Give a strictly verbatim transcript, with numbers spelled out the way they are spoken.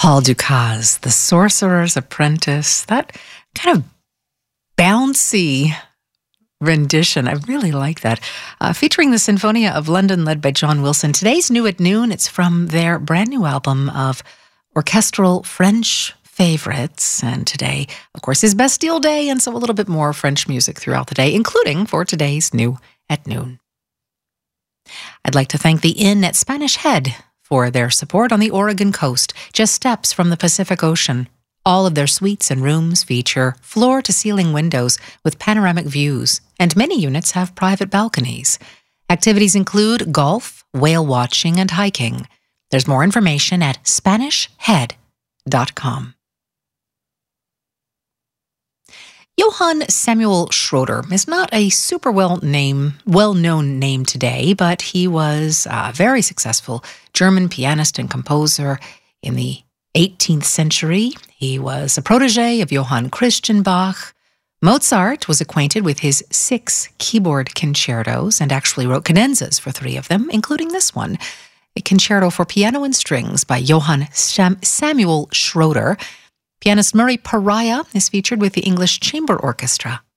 Paul Dukas, The Sorcerer's Apprentice. That kind of bouncy rendition, I really like that. Uh, featuring the Sinfonia of London, led by John Wilson. Today's New at Noon. It's from their brand new album of orchestral French favorites. And today, of course, is Bastille Day, and so a little bit more French music throughout the day, including for today's New at Noon. I'd like to thank the Inn at Spanish Head for their support on the Oregon coast, just steps from the Pacific Ocean. All of their suites and rooms feature floor-to-ceiling windows with panoramic views, and many units have private balconies. Activities include golf, whale watching, and hiking. There's more information at spanish head dot com. Johann Samuel Schroeder is not a super well name, well-known name today, but he was a very successful German pianist and composer in the eighteenth century. He was a protege of Johann Christian Bach. Mozart was acquainted with his six keyboard concertos and actually wrote cadenzas for three of them, including this one, a concerto for piano and strings by Johann Sam- Samuel Schroeder. Pianist Murray Pariah is featured with the English Chamber Orchestra